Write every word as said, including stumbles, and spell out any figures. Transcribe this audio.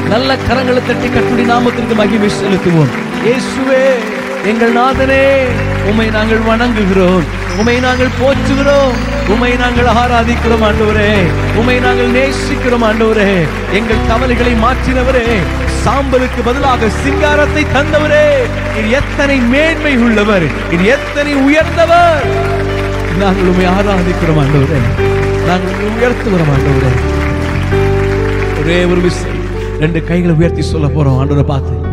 நல்ல கரங்களை தட்டி கர்த்தருடைய நாமத்திற்கு மகிமை செலுத்துவோம். இயேசுவே, எங்கள் நாதனே, உம்மை நாங்கள் வணங்குகிறோம், உம்மை நாங்கள் போற்றுகிறோம், உம்மை நாங்கள் ஆராதிக்கிறோம் ஆண்டவரே, உம்மை நாங்கள் நேசிக்கிறோம் ஆண்டவரே. எங்கள் கவலைகளை மாற்றினவரே, சாம்பலுக்கு பதிலாக சிங்காரத்தை தந்தவரே, இது எத்தனை மேன்மை உள்ளவர், இது எத்தனை உயர்ந்தவர். நாங்கள் உம்மை ஆராதிக்கிறோம் ஆண்டவரே, நாங்கள் உம்மை உயர்த்துகிறோம் ஆண்டவரே. ஒரே ஒரு விஷயம், ரெண்டு கைகளை உயர்த்தி சொல்ல போறோம் ஆண்டவரை பார்த்து.